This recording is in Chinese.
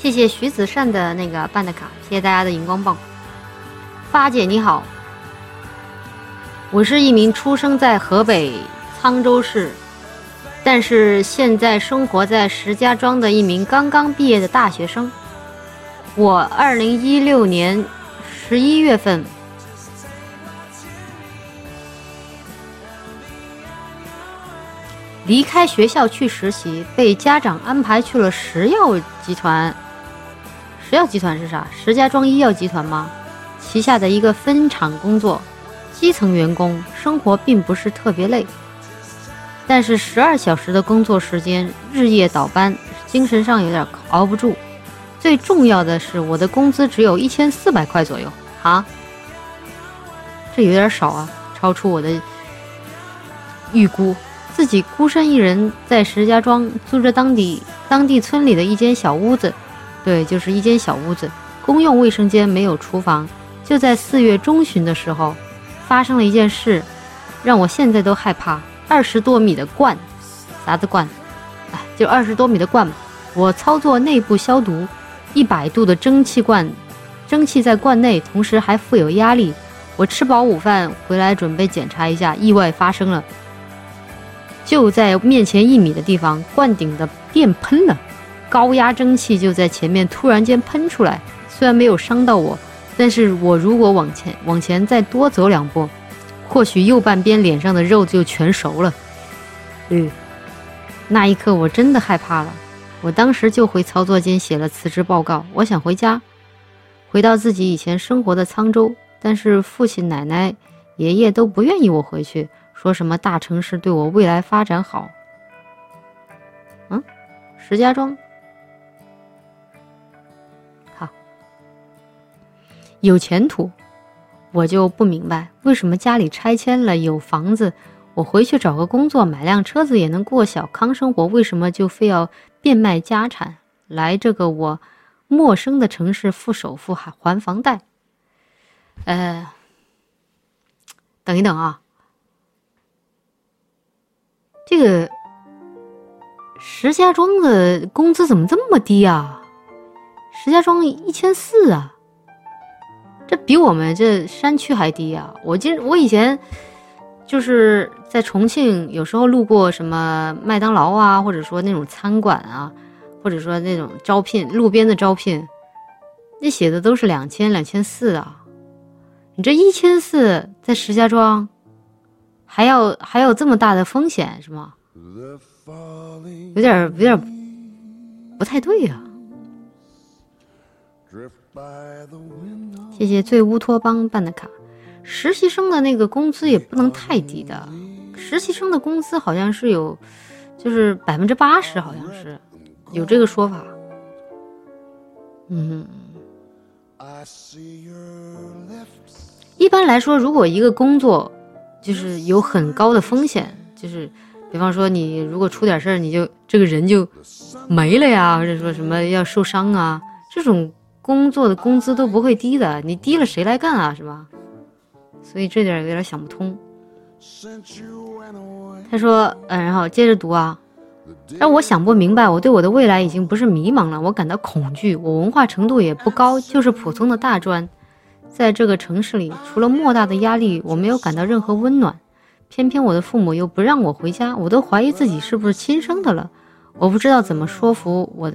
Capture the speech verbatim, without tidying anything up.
谢谢徐子善的那个办的卡，谢谢大家的荧光棒。发姐你好，我是一名出生在河北沧州市，但是现在生活在石家庄的一名刚刚毕业的大学生。我二零一六年十一月份离开学校去实习，被家长安排去了石药集团。石药集团是啥？石家庄医药集团吗？旗下的一个分厂工作，基层员工，生活并不是特别累，但是十二小时的工作时间，日夜倒班，精神上有点熬不住。最重要的是，我的工资只有一千四百块左右啊，这有点少啊，超出我的预估。自己孤身一人在石家庄租着当地当地村里的一间小屋子，对，就是一间小屋子，公用卫生间，没有厨房。就在四月中旬的时候，发生了一件事，让我现在都害怕。二十多米的罐，啥子罐？哎，就二十多米的罐，我操作内部消毒，一百度的蒸汽罐，蒸汽在罐内，同时还富有压力。我吃饱午饭回来准备检查一下，意外发生了。就在面前一米的地方，罐顶的电喷了，高压蒸汽就在前面突然间喷出来，虽然没有伤到我，但是我如果往前往前再多走两步，或许右半边脸上的肉就全熟了。嗯，那一刻我真的害怕了，我当时就回操作间写了辞职报告，我想回家，回到自己以前生活的沧州，但是父亲奶奶爷爷都不愿意我回去，说什么大城市对我未来发展好。嗯，石家庄好有前途，我就不明白为什么家里拆迁了有房子，我回去找个工作买辆车子也能过小康生活，为什么就非要变卖家产来这个我陌生的城市付首付还还房贷？呃，等一等啊，这个石家庄的工资怎么这么低啊？石家庄一千四啊，这比我们这山区还低啊！我记我以前就是在重庆，有时候路过什么麦当劳啊，或者说那种餐馆啊，或者说那种招聘路边的招聘，那写的都是两千两千四啊！你这一千四在石家庄，还要还有这么大的风险是吗？有点有点不太对呀、啊！谢谢最乌托邦办的卡。实习生的那个工资也不能太低的，实习生的工资好像是有，就是百分之八十，好像是有这个说法。嗯，一般来说，如果一个工作就是有很高的风险，就是比方说你如果出点事儿，你就这个人就没了呀，或者说什么要受伤啊，这种工作的工资都不会低的，你低了谁来干啊，是吧？所以这点有点想不通。他说，嗯，然后接着读啊，让我想不明白，我对我的未来已经不是迷茫了，我感到恐惧。我文化程度也不高，就是普通的大专，在这个城市里，除了莫大的压力，我没有感到任何温暖。偏偏我的父母又不让我回家，我都怀疑自己是不是亲生的了。我不知道怎么说服我